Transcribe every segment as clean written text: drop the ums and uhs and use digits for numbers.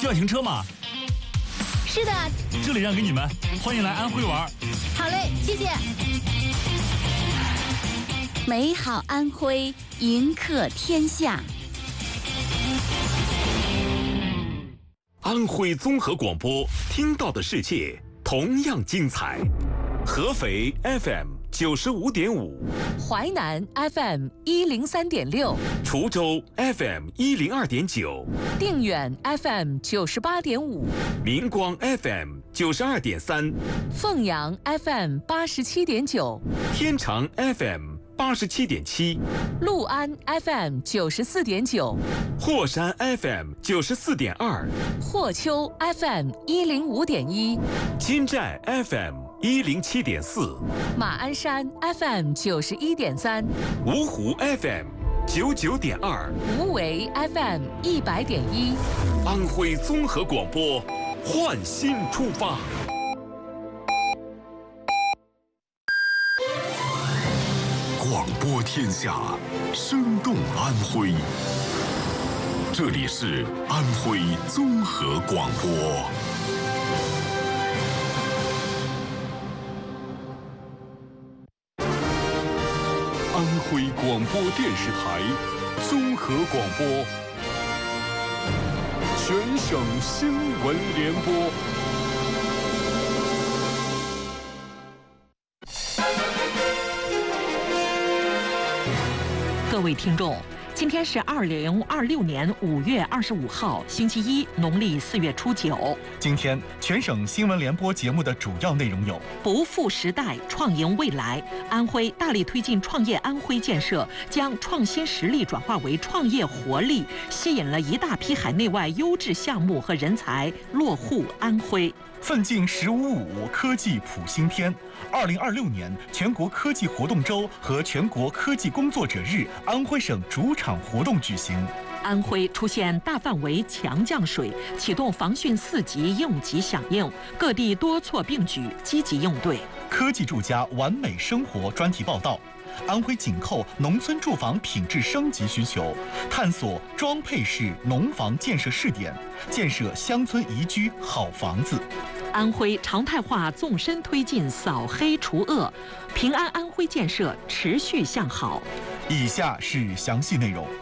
需要停车吗？ 是的， 这里让给你们，欢迎来安徽玩。 好嘞，谢谢。 美好安徽，迎客天下。 安徽综合广播，听到的世界同样精彩。合肥 FM 95.5， 淮南 FM 103.6， 滁州 FM 102.9， 定远 FM 98.5， 明光 FM 92.3， 凤阳 FM 87.9， 天长 FM 87.7， 六安 FM 94.9， 霍山 FM 94.2， 霍丘 FM 105.1， 金寨 FM 107.4， 马鞍山 FM 91.3， 芜湖 FM 99.2， 无为 FM 100.1， 安徽综合广播，焕新出发。 广播天下，生动安徽。这里是安徽综合广播。安徽广播电视台综合广播，全省新闻联播。 各位听众，今天是2026年5月25号，星期一，农历4月初9。 今天全省新闻联播节目的主要内容有： 不负时代，创赢未来。安徽大力推进创业安徽建设，将创新实力转化为创业活力，吸引了一大批海内外优质项目和人才落户安徽。 奋进“1555”科技普新篇，2026年全国科技活动周和全国科技工作者日安徽省主场活动举行。 安徽出现大范围强降水，启动防汛4级应急响应，各地多措并举，积极应对。 科技住家完美生活专题报道。安徽紧扣农村住房品质升级需求，探索装配式农房建设试点，建设乡村宜居好房子。 安徽常态化纵深推进扫黑除恶，平安安徽建设持续向好。 以下是详细内容。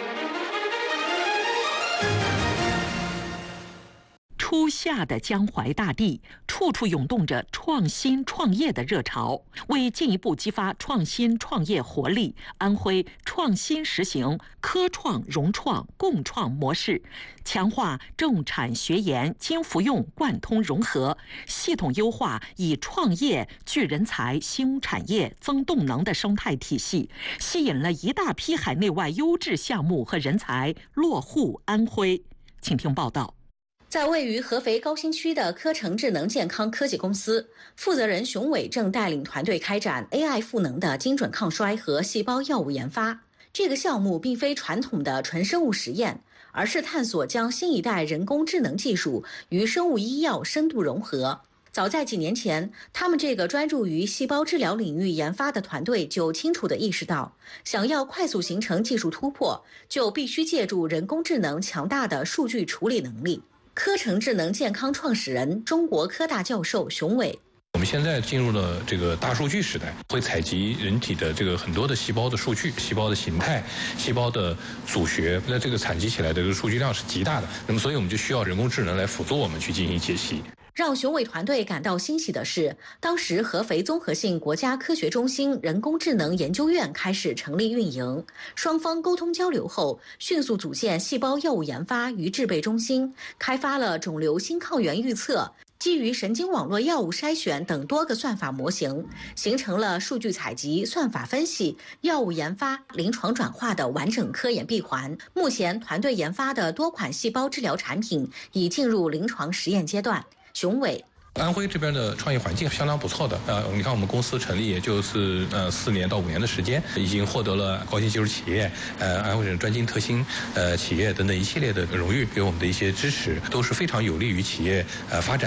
初夏的江淮大地，处处涌动着创新创业的热潮。为进一步激发创新创业活力，安徽创新实行科创融创共创模式，强化重产学研精服用贯通融合，系统优化以创业聚人才、兴产业、增动能的生态体系，吸引了一大批海内外优质项目和人才落户安徽。请听报道。 在位于合肥高新区的科成智能健康科技公司，负责人熊伟正带领团队开展 AI 赋能的精准抗衰和细胞药物研发。这个项目并非传统的纯生物实验，而是探索将新一代人工智能技术与生物医药深度融合。早在几年前，他们这个专注于细胞治疗领域研发的团队就清楚地意识到，想要快速形成技术突破，就必须借助人工智能强大的数据处理能力。科成智能健康创始人、中国科大教授熊伟。 我们现在进入了这个大数据时代，会采集人体的这个很多的细胞的数据、细胞的形态、细胞的组学，那这个采集起来的这个数据量是极大的。那么，所以我们就需要人工智能来辅助我们去进行解析。 让熊伟团队感到欣喜的是，当时合肥综合性国家科学中心人工智能研究院开始成立运营，双方沟通交流后，迅速组建细胞药物研发与制备中心，开发了肿瘤新抗原预测、基于神经网络药物筛选等多个算法模型，形成了数据采集、算法分析、药物研发、临床转化的完整科研闭环。目前，团队研发的多款细胞治疗产品已进入临床实验阶段。熊伟。 安徽这边的创业环境相当不错的，你看我们公司成立也就是4年到5年的时间，已经获得了高新技术企业、安徽省专精特新企业等等一系列的荣誉，给我们的一些支持，都是非常有利于企业发展的。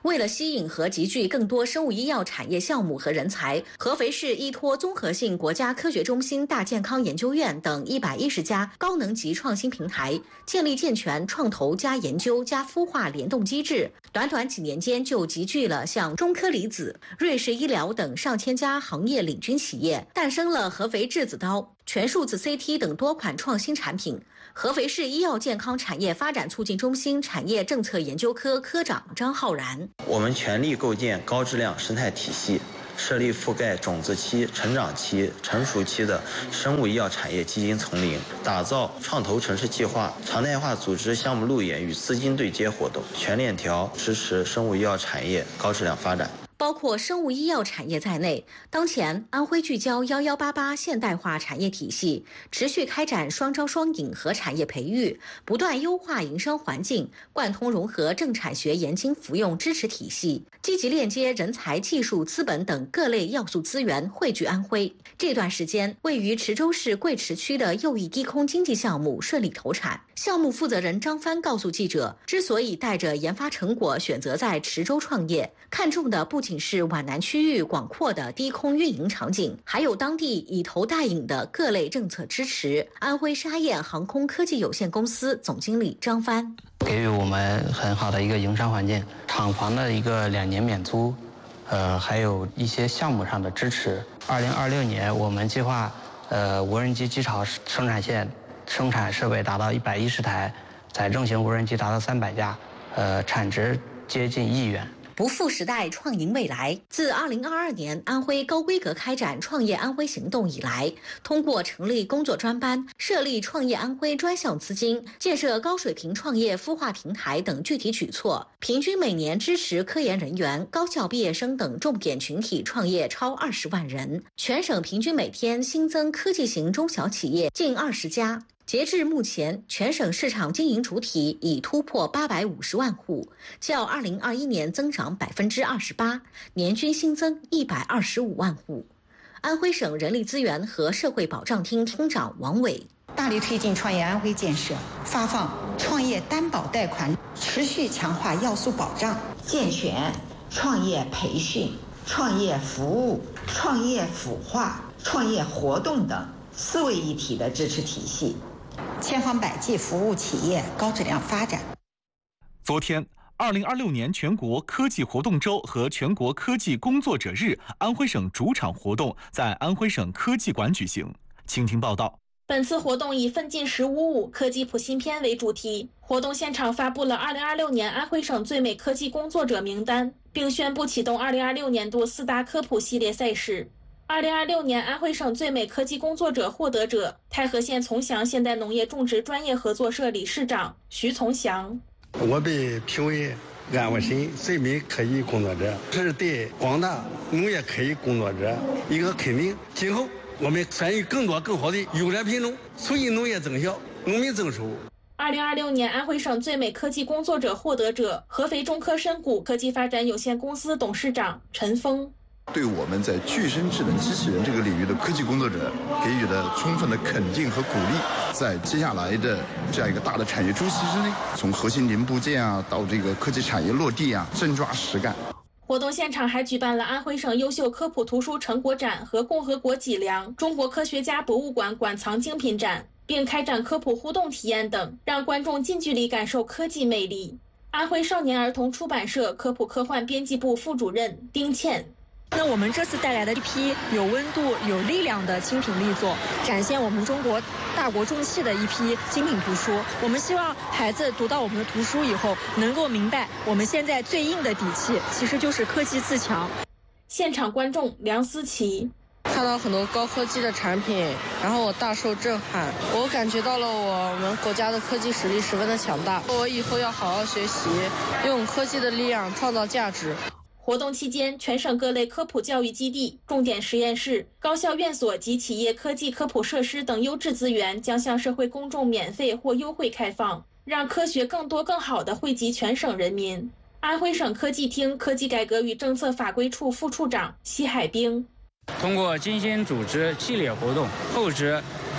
为了吸引和集聚更多生物医药产业项目和人才，合肥市依托综合性国家科学中心大健康研究院等110家高能级创新平台，建立健全创投加研究加孵化联动机制。短短几年间，就集聚了像中科离子、瑞士医疗等上千家行业领军企业，诞生了合肥质子刀、全数字 CT 等多款创新产品。合肥市医药健康产业发展促进中心产业政策研究科科长张浩然： 我们全力构建高质量生态体系，设立覆盖种子期、成长期、成熟期的生物医药产业基金丛林，打造创投城市计划，常态化组织项目路演与资金对接活动，全链条支持生物医药产业高质量发展。 包括生物医药产业在内，当前安徽聚焦1188现代化产业体系，持续开展双招双引和产业培育，不断优化营商环境，贯通融合政产学研经服用支持体系，积极链接人才、技术、资本等各类要素资源汇聚安徽。这段时间，位于池州市贵池区的又一低空经济项目顺利投产。项目负责人张帆告诉记者，之所以带着研发成果选择在池州创业，看重的不仅是皖南区域广阔的低空运营场景，还有当地以头带引的各类政策支持。安徽沙燕航空科技有限公司总经理张帆： 给予我们很好的一个营商环境，厂房的一个2年免租，还有一些项目上的支持。2026年我们计划，无人机机巢生产线生产设备达到110台，载重型无人机达到300架，产值接近1亿元。 不负时代，创赢未来。自2022年安徽高规格开展创业安徽行动以来，通过成立工作专班、设立创业安徽专项资金、建设高水平创业孵化平台等具体举措，平均每年支持科研人员、高校毕业生等重点群体创业超20万人，全省平均每天新增科技型中小企业近20家。截至目前，全省市场经营主体已突破850万户，较2021年增长28%，年均新增125万户。安徽省人力资源和社会保障厅厅长王伟： 大力推进创业安徽建设，发放创业担保贷款，持续强化要素保障，健全创业培训、创业服务、创业孵化、创业活动等4位一体的支持体系，千方百计服务企业高质量发展。 昨天，2026年全国科技活动周和全国科技工作者日安徽省主场活动在安徽省科技馆举行。请听报道。 本次活动以奋进时五五科技普新篇为主题，活动现场发布了2026年安徽省最美科技工作者名单，并宣布启动2026年度4大科普系列赛事。2026年安徽省最美科技工作者获得者，太和县从祥现代农业种植专业合作社理事长徐从祥。 我被评为安徽省最美科技工作者，这是对广大农业科技工作者一个肯定。今后我们参与更多更好的优良品种，促进农业增效，农民增收。 2026年安徽省最美科技工作者获得者，合肥中科深谷科技发展有限公司董事长陈峰。 对我们在具身智能机器人这个领域的科技工作者给予了充分的肯定和鼓励，在接下来的这样一个大的产业周期之内，从核心零部件啊到这个科技产业落地啊，真抓实干。 活动现场还举办了安徽省优秀科普图书成果展和共和国脊梁中国科学家博物馆馆藏精品展，并开展科普互动体验等，让观众近距离感受科技魅力。安徽少年儿童出版社科普科幻编辑部副主任丁倩。 那我们这次带来的一批有温度、有力量的精品力作，展现我们中国大国重器的一批精品图书。我们希望孩子读到我们的图书以后，能够明白我们现在最硬的底气其实就是科技自强。 现场观众梁思琪。 看到很多高科技的产品，然后我大受震撼，我感觉到了我们国家的科技实力十分的强大。我以后要好好学习，用科技的力量创造价值。 活动期间，全省各类科普教育基地、重点实验室、高校院所及企业科技科普设施等优质资源将向社会公众免费或优惠开放，让科学更多更好地惠及全省人民。安徽省科技厅科技改革与政策法规处副处长奚海兵。 通过精心组织系列活动，厚植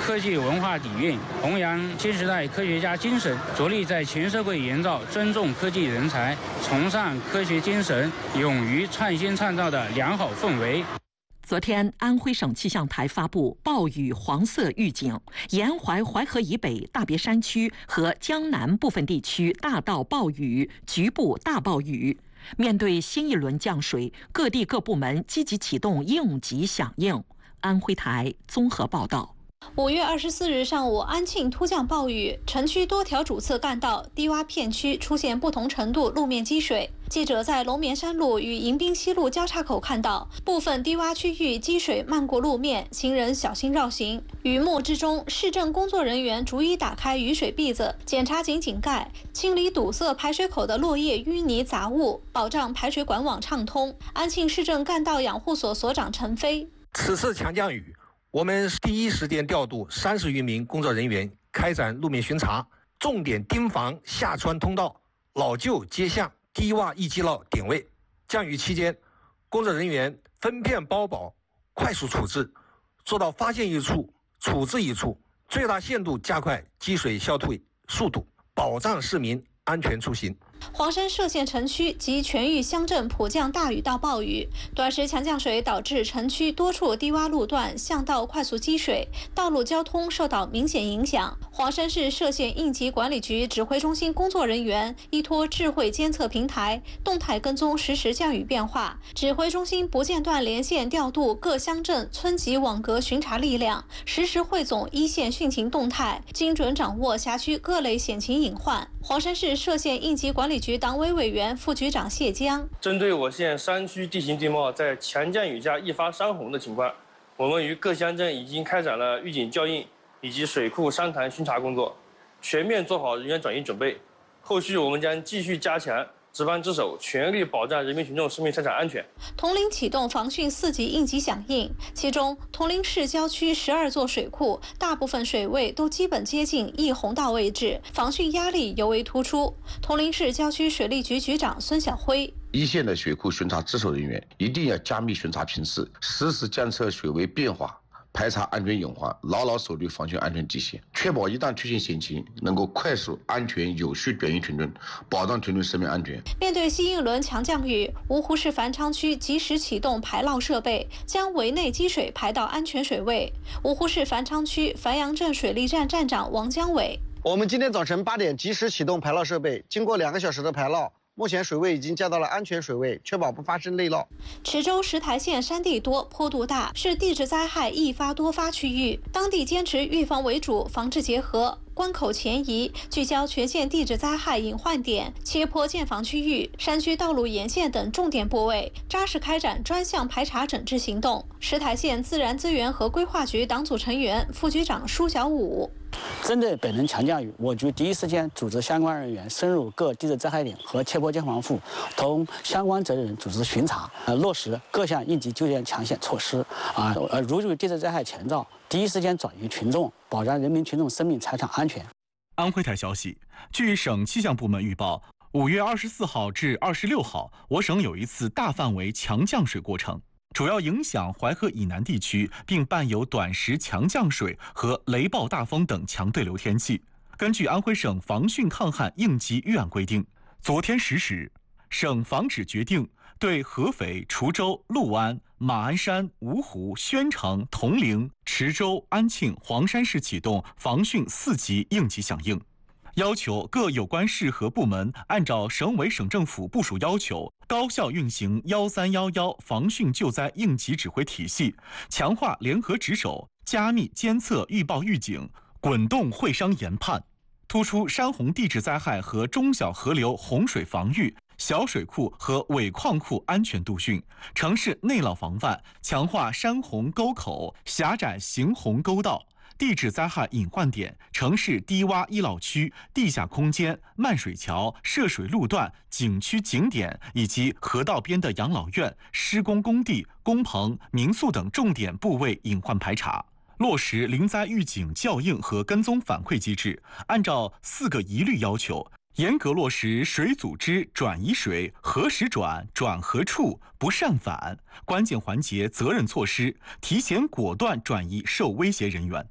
科技文化底蕴，弘扬新时代科学家精神，着力在全社会营造尊重科技人才、崇尚科学精神、勇于创新创造的良好氛围。 昨天，安徽省气象台发布暴雨黄色预警，沿淮淮河以北大别山区和江南部分地区大到暴雨，局部大暴雨。面对新一轮降水，各地各部门积极启动应急响应。安徽台综合报道。 5月24日上午，安庆突降暴雨，城区多条主次干道、低洼片区出现不同程度路面积水。记者在龙棉山路与迎宾西路交叉口看到，部分低洼区域积水漫过路面，行人小心绕行。雨幕之中，市政工作人员逐一打开雨水篦子，检查井井盖，清理堵塞排水口的落叶、淤泥杂物，保障排水管网畅通。安庆市政干道养护所所长陈飞： 此次强降雨，我们第一时间调度30余名工作人员开展路面巡查，重点盯防下穿通道、老旧街巷、低洼易积涝点位。降雨期间，工作人员分片包保，快速处置，做到发现一处处置一处，最大限度加快积水消退速度，保障市民安全出行。 黄山歙县城区及全域乡镇普降大雨到暴雨，短时强降水导致城区多处低洼路段巷道快速积水，道路交通受到明显影响。黄山市歙县应急管理局指挥中心工作人员依托智慧监测平台，动态跟踪实时降雨变化。指挥中心不间断连线调度各乡镇村级网格巡查力量，实时汇总一线汛情动态，精准掌握辖区各类险情隐患。黄山市歙县应急管理局党委委员、副局长谢江： 针对我县山区地形地貌在强降雨下易发山洪的情况，我们与各乡镇已经开展了预警校应以及水库商潭巡查工作，全面做好人员转移准备。后续我们将继续加强值班值守，全力保障人民群众生命财产安全。 铜陵启动防汛4级应急响应，其中铜陵市郊区12座水库，大部分水位都基本接近溢洪道位置，防汛压力尤为突出。铜陵市郊区水利局局长孙晓辉： 一线的水库巡查值守人员一定要加密巡查频次，实时监测水位变化，排查安全隐患，牢牢守住防汛安全底线，确保一旦出现险情，能够快速、安全、有序转移群众，保障群众生命安全。 面对新一轮强降雨，芜湖市繁昌区及时启动排涝设备，将围内积水排到安全水位。芜湖市繁昌区繁阳镇水利站站长王江伟： 我们今天早晨8点及时启动排涝设备，经过2个小时的排涝，目前水位已经降到了安全水位，确保不发生内涝。 池州石台县山地多、坡度大，是地质灾害易发多发区域，当地坚持预防为主，防治结合。关口前移，聚焦全县地质灾害隐患点、切坡建房区域、山区道路沿线等重点部位，扎实开展专项排查整治行动。石台县自然资源和规划局党组成员、副局长舒小武： 针对本轮强降雨，我局第一时间组织相关人员深入各地质灾害点和切坡建房户，同相关责任人组织巡查，落实各项应急救援抢险措施。如遇地质灾害前兆，第一时间转移群众，保障人民群众生命财产安全。 安徽台消息，据省气象部门预报，5月24号至26号，我省有一次大范围强降水过程，主要影响淮河以南地区，并伴有短时强降水和雷暴大风等强对流天气。根据安徽省防汛抗旱应急预案规定，昨天10时，省防指决定对合肥、滁州、六安、马鞍山、芜湖、宣城、铜陵、池州、安庆、黄山市启动防汛4级应急响应，要求各有关市和部门按照省委省政府部署要求，高效运行1311防汛救灾应急指挥体系，强化联合值守，加密监测预报预警，滚动会商研判，突出山洪地质灾害和中小河流洪水防御、小水库和尾矿库安全督汛，城市内涝防范，强化山洪沟口、狭窄行洪沟道、地质灾害隐患点、城市低洼易涝区、地下空间、漫水桥、涉水路段、景区景点以及河道边的养老院、施工工地、工棚、民宿等重点部位隐患排查。落实临灾预警校应和跟踪反馈机制，按照4个一律要求，严格落实水组织转移水何时转、转何处、不擅返关键环节责任措施，提前果断转移受威胁人员。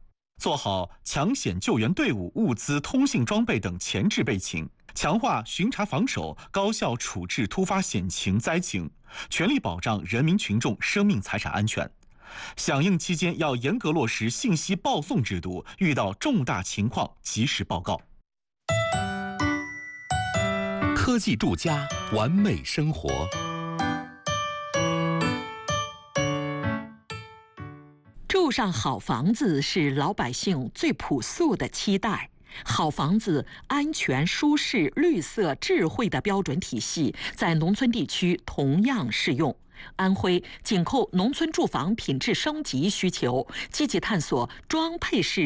做好抢险救援队伍、物资、通信装备等前置备勤，强化巡查防守，高效处置突发险情灾情，全力保障人民群众生命财产安全。响应期间要严格落实信息报送制度，遇到重大情况及时报告。 科技住家，完美生活。 住上好房子是老百姓最朴素的期待。好房子、安全、舒适、绿色、智慧的标准体系，在农村地区同样适用。安徽紧扣农村住房品质升级需求，积极探索装配式